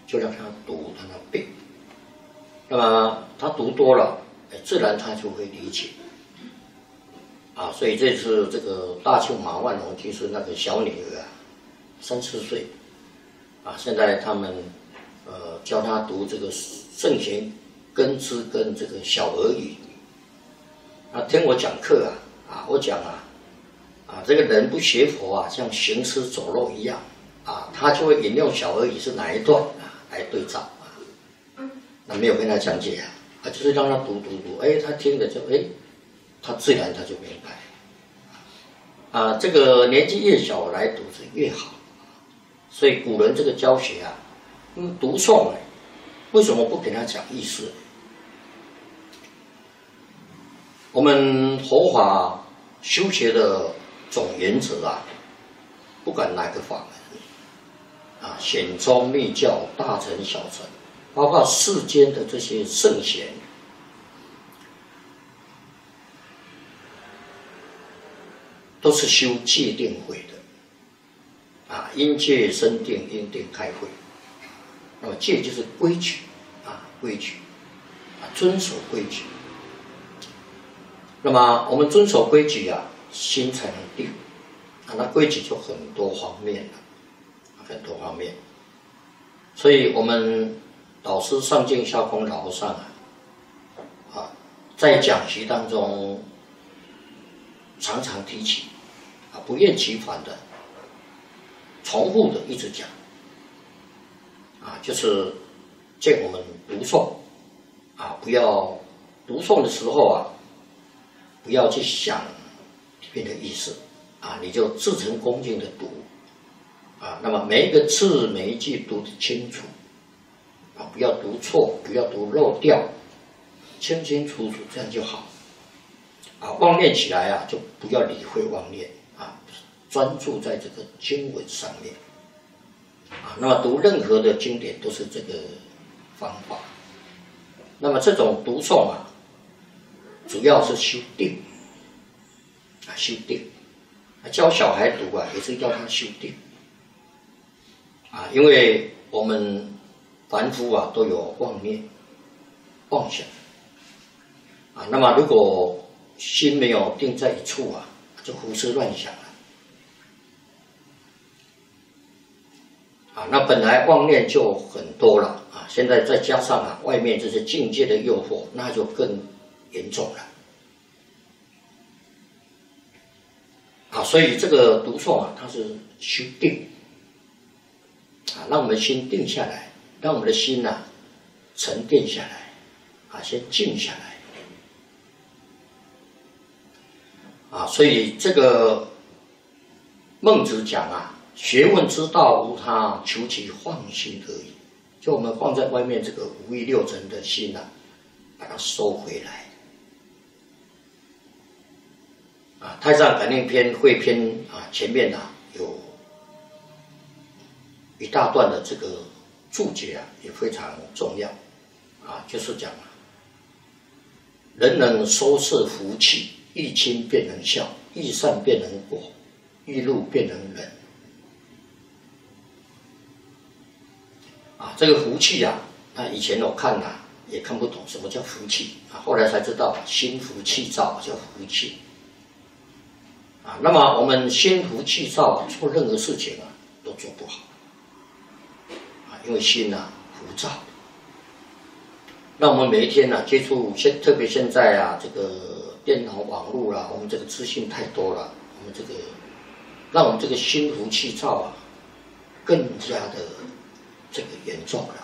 就让他读，让他背。那么他读多了，自然他就会理解。啊，所以这次这个大庆马万龙就是那个小女儿啊，3、4岁，啊，现在他们教他读这个圣贤根知跟这个小儿语。啊，听我讲课啊，我讲这个人不学佛啊，像行尸走肉一样啊，他就会引用小儿语是哪一段来对照啊，那没有跟他讲解就是让他读，他听了就他自然他就明白。这个年纪越小来读是越好，所以古人这个教学读诵为什么不给他讲意思？我们佛法修学的总原则不管哪个法门显宗密教、大乘小乘，包括世间的这些圣贤，都是修戒定慧的因戒生定，因定开慧。那么戒就是规矩遵守规矩。那么我们遵守规矩心才能定那规矩就很多方面了，所以我们导师上净下空老和尚在讲习当中常常提起不厌其烦的重复的一直讲就是见我们读诵不要读诵的时候不要去想里面的意思你就自诚恭敬的读那么每一个字每一句读得清楚不要读错，不要读漏掉，清清楚楚，这样就好妄念起来就不要理会妄念专注在这个经文上面那么读任何的经典都是这个方法。那么这种读诵主要是修定修定。教小孩读也是要他修定因为我们凡夫都有妄念、妄想那么如果心没有定在一处就胡思乱想了那本来妄念就很多了现在再加上外面这些境界的诱惑，那就更严重了所以这个读诵它是修定让我们心定下来，让我们的心沉淀下来先静下来所以这个孟子讲学问之道无他，求其放心而已。就我们放在外面这个五欲六尘的心把它收回来太上感应篇汇篇前面有一大段的这个注解也非常重要就是讲人能收摄福气，欲亲便能孝，欲善便能果，欲怒便能忍这个福气以前我看也看不懂什么叫福气后来才知道心浮气躁叫福气那么我们心浮气躁做任何事情都做不好因为心浮躁。那我们每一天接触特别现在这个电脑网络我们这个资讯太多了，我们这个让我们这个心浮气躁更加的这个严重了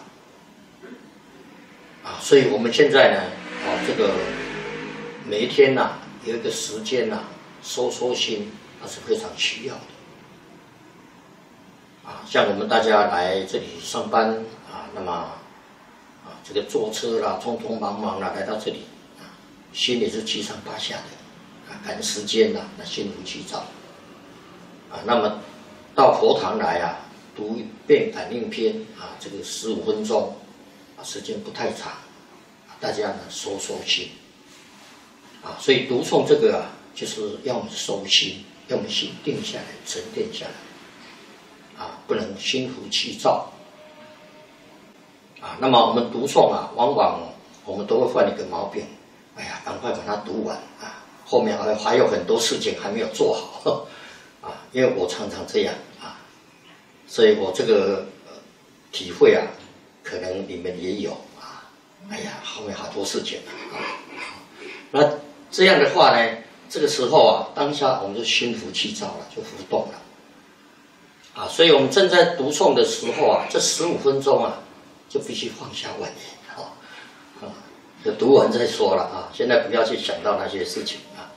所以我们现在呢这个每一天有一个时间收心那是非常需要的像我们大家来这里上班那么这个坐车匆匆忙忙来到这里心里是七上八下的赶时间那心浮气躁那么到佛堂来读一遍感应篇这个15分钟时间不太长大家收心所以读诵这个就是要我们收心，要我们心定下来，沉淀下来不能心浮气躁啊，那么我们读诵啊，往往我们都会犯一个毛病，哎呀，赶快把它读完啊，后面还有很多事情还没有做好啊，因为我常常这样啊，所以我这个体会啊，可能你们也有啊，哎呀，后面好多事情啊，那这样的话呢，这个时候啊，当下我们就心浮气躁了，就浮动了啊，所以我们正在读诵的时候啊，这15分钟啊。就必须放下玩意就读完再说了啊！现在不要去想到那些事情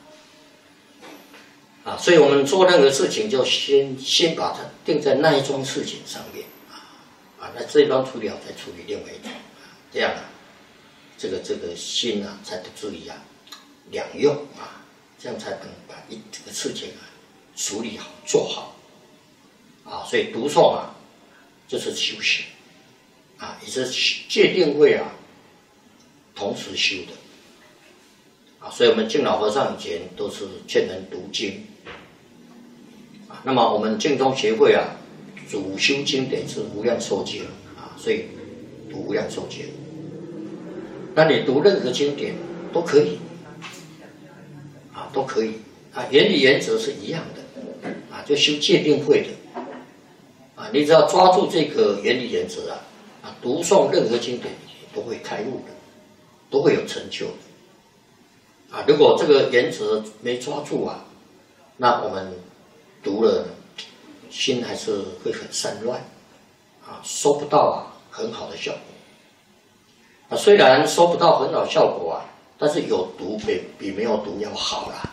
啊！所以我们做任何事情就先把它定在那一桩事情上面那这一桩处理好再处理另外一桩这样这个心才不至于两用这样才能把这个事情处理好做好所以读诵就是修行。也是戒定慧同时修的所以我们净老和尚以前都是劝人读经那么我们净宗协会主修经典是无量寿经所以读无量寿经。那你读任何经典都可以都可以原理原则是一样的就修戒定慧的你只要抓住这个原理原则读诵任何经典都会开悟的，都会有成就的如果这个原则没抓住那我们读了心还是会很散乱收不到很好的效果虽然收不到很好的效果但是有读比没有读要好啦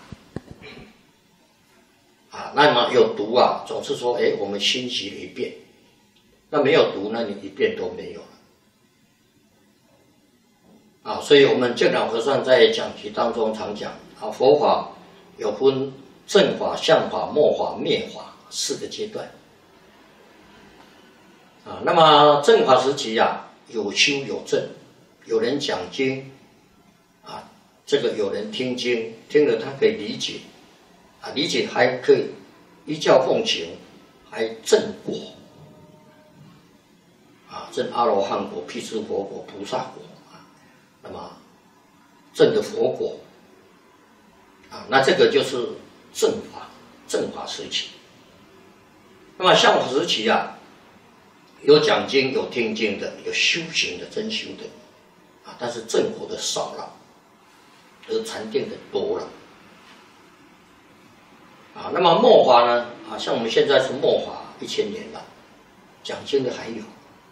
那么有读总是说我们熏习了一遍。那没有读，那你一遍都没有了所以我们净老和尚在讲题当中常讲佛法有分正法、相法、末法、灭法4个阶段那么正法时期有修有证，有人讲经这个有人听经，听了他可以理解理解还可以依教奉行，还正果证阿罗汉果、辟支佛果、菩萨果那么证的佛果那这个就是正法时期。那么相法时期有讲经、有听经的，有修行的、真修的但是正果的少了，而禅定的多了那么末法呢像我们现在是末法1000年了，讲经的还有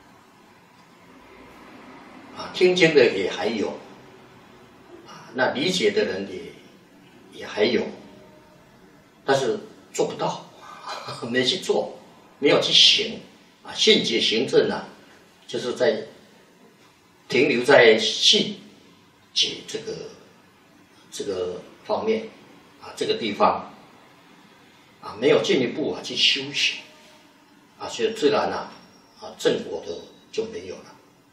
听经的也还有那理解的人也还有，但是做不到没去做，没有去行信解行证就是在停留在信解这个方面这个地方没有进一步去修行所以自然正果的就没有了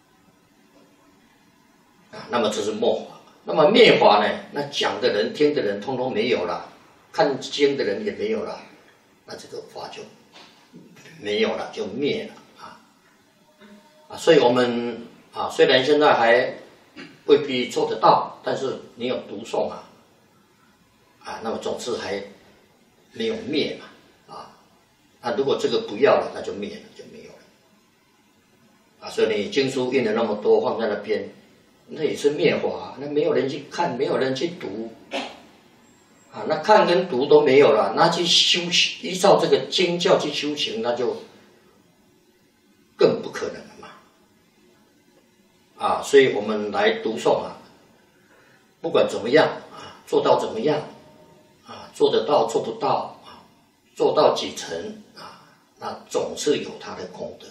那么这是末法。那么灭法呢？那讲的人、听的人通通没有了，看经的人也没有了，那这个法就没有了，就灭了所以我们虽然现在还未必做得到，但是你有读诵那么总是还没有灭嘛如果这个不要了，那就灭了，就没有了所以你经书印了那么多放在那边，那也是灭法那没有人去看，没有人去读那看跟读都没有了，那去修行，依照这个经教去修行，那就更不可能了嘛所以我们来读诵不管怎么样做到怎么样做得到做不到做到几成那总是有它的功德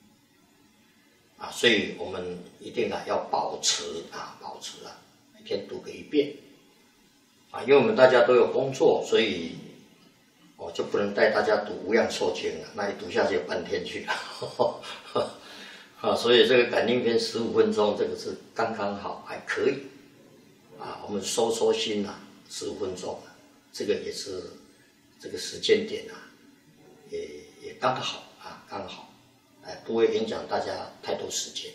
所以我们一定要保持每天读个1遍因为我们大家都有工作，所以我就不能带大家读无量寿经了，那一读下去半天去了所以这个感应篇15分钟，这个是刚刚好，还可以我们收心15分钟这个也是这个时间点也刚好刚好不会影响大家太多时间。